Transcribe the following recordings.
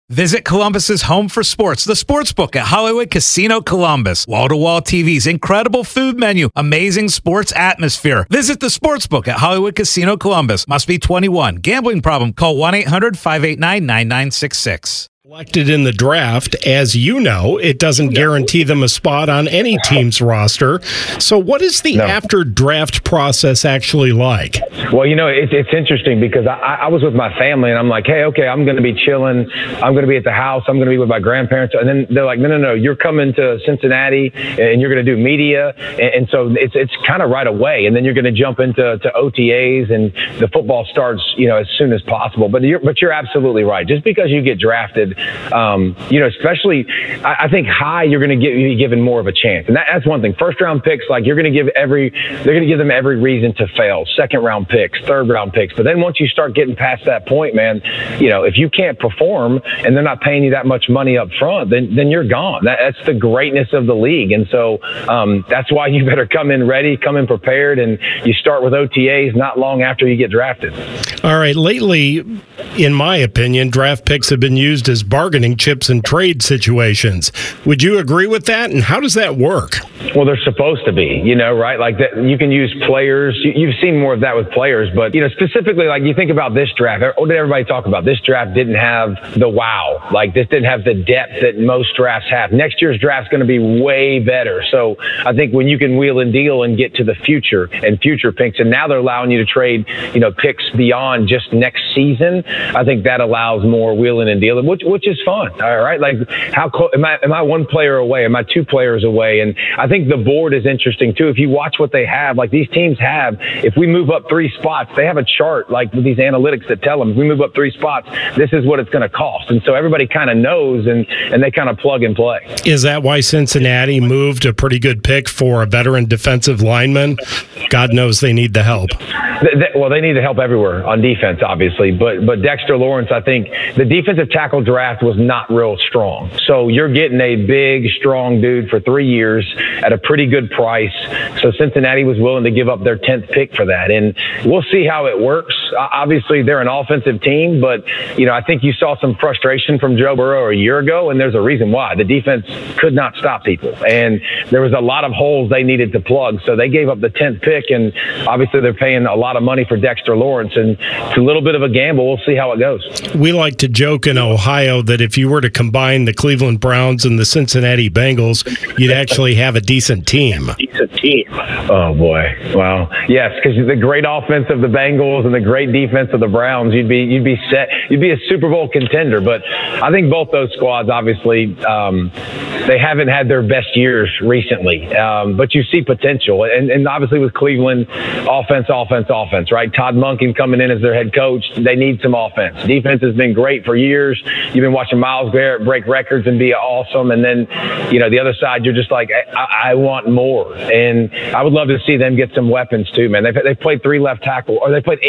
Visit Columbus's home for sports, the Sportsbook at Hollywood Casino Columbus. Wall-to-wall TVs, incredible food menu, amazing sports atmosphere. Visit the Sportsbook at Hollywood Casino Columbus. Must be 21. Gambling problem? Call 1-800-589-9966. Selected in the draft, as you know, it doesn't guarantee them a spot on any team's roster. So what is the after-draft process actually like? Well, it's interesting because I was with my family and I'm like, hey, okay, I'm going to be chilling. I'm going to be at the house. I'm going to be with my grandparents. And then they're like, no, you're coming to Cincinnati and you're going to do media. And so it's kind of right away. And then you're going to jump into OTAs and the football starts, as soon as possible. But you're absolutely right. Just because you get drafted, especially I think high, you're going to be given more of a chance. And that's one thing. First round picks, like they're going to give them every reason to fail. Second round picks, third round picks. But then once you start getting past that point, man, if you can't perform and they're not paying you that much money up front, then you're gone. That's the greatness of the league. And so that's why you better come in ready, come in prepared, and you start with OTAs not long after you get drafted. All right. Lately, in my opinion, draft picks have been used as bargaining chips in trade situations. Would you agree with that? And how does that work? Well, they're supposed to be, right? Like that, you can use players. You've seen more of that with players, but specifically, like you think about this draft. What did everybody talk about? This draft didn't have the wow. Like this didn't have the depth that most drafts have. Next year's draft's going to be way better. So I think when you can wheel and deal and get to the future and future picks, and now they're allowing you to trade, picks beyond just next season. I think that allows more wheeling and dealing, which is fun. All right. Like how close am I one player away? Am I two players away? And I think the board is interesting too. If you watch what they have, like these teams have, if we move up 3 spots, they have a chart like with these analytics that tell them if we move up 3 spots, this is what it's going to cost. And so everybody kind of knows and they kind of plug and play. Is that why Cincinnati moved a pretty good pick for a veteran defensive lineman? God knows they need the help. Well, they need the help everywhere on defense, obviously. But Dexter Lawrence, I think the defensive tackle draft was not real strong. So you're getting a big, strong dude for 3 years at a pretty good price. So Cincinnati was willing to give up their 10th pick for that. And we'll see how it works. Obviously, they're an offensive team, but, I think you saw some frustration from Joe Burrow a year ago, and there's a reason why. The defense could not stop people. And there was a lot of holes they needed to plug. So they gave up the 10th pick, and obviously they're paying a lot of money for Dexter Lawrence. And it's a little bit of a gamble. We'll see how it goes. We like to joke in Ohio that if you were to combine the Cleveland Browns and the Cincinnati Bengals, you'd actually have a decent team. Oh, boy. Well, yes, because the great offense of the Bengals and the great defense of the Browns, you'd be set. You'd be a Super Bowl contender. But I think both those squads, obviously, they haven't had their best years recently. But you see potential. And obviously with Cleveland, offense, right? Todd Monken coming in as their head coach, they need some offense. Defense has been great for years. You've been watching Myles Garrett break records and be awesome. And then, the other side, you're just like, I want more. And I would love to see them get some weapons too, man. They played 8 left tackles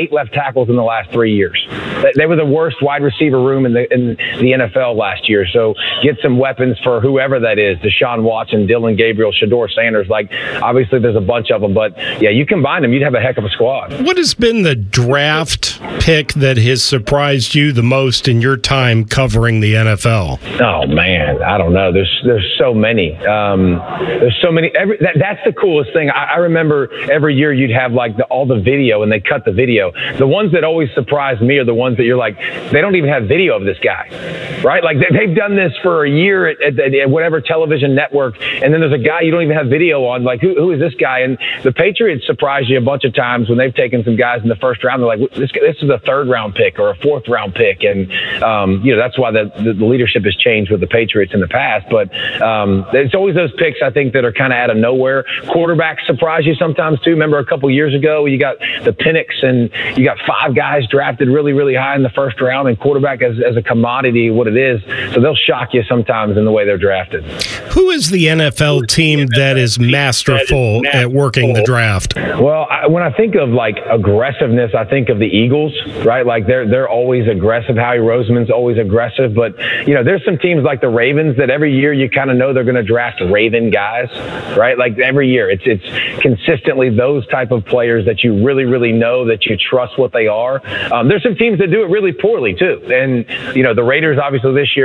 in the last 3 years. They were the worst wide receiver room in the NFL last year. So get some weapons for whoever that is, Deshaun Watson, Dylan Gabriel, Shedeur Sanders. Like, obviously there's a bunch of them, but yeah, you combine them, you'd have a heck of a squad. What has been the draft pick that has surprised you the most in your time covering the NFL? Oh man, I don't know. There's so many. There's so many. That's the coolest thing. I remember every year you'd have like all the video, and they cut the video. The ones that always surprise me are the ones that you're like, they don't even have video of this guy, right? Like they've done this for a year at whatever television network, and then there's a guy you don't even have video on. Like who is this guy? And the Patriots surprise you a bunch of times when they've taken some guys in the first round. They're like, this is a 3rd round pick or a 4th round pick, and that's why the leadership has changed with the Patriots in the past. But it's always those picks I think that are kind of out of nowhere. Quarterbacks surprise you sometimes too. Remember a couple years ago you got the Penix and you got 5 guys drafted really, really high in the first round, and quarterback as a commodity, what it is. So they'll shock you sometimes in the way they're drafted. Who is the NFL team that is masterful at working the draft? Well, when I think of like aggressiveness, I think of the Eagles, right? Like they're always aggressive. Howie Roseman's always aggressive, but there's some teams like the Ravens that every year you kind of know they're going to draft Raven guys, right? Like every year it's consistently those type of players that you really, really know, that you trust what they are. There's some teams that do it really poorly too. And, the Raiders obviously this year,